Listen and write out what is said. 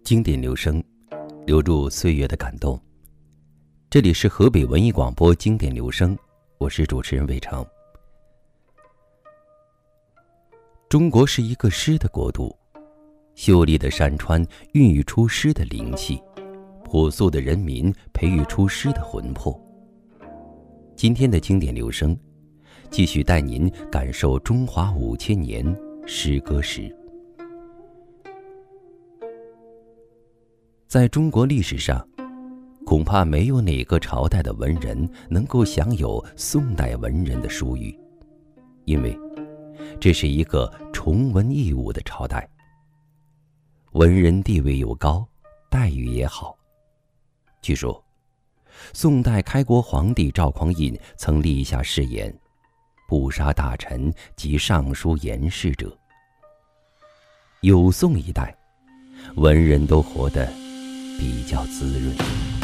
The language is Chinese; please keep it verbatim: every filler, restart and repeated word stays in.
经典留声，留住岁月的感动。这里是河北文艺广播经典留声，我是主持人魏成。中国是一个诗的国度，秀丽的山川孕育出诗的灵气，朴素的人民培育出诗的魂魄。今天的经典留声，继续带您感受中华五千年诗歌史。在中国历史上，恐怕没有哪个朝代的文人能够享有宋代文人的殊遇，因为这是一个崇文抑武的朝代，文人地位又高，待遇也好。据说宋代开国皇帝赵匡胤曾立下誓言，不杀大臣及上书言事者。有宋一代，文人都活得比较滋润。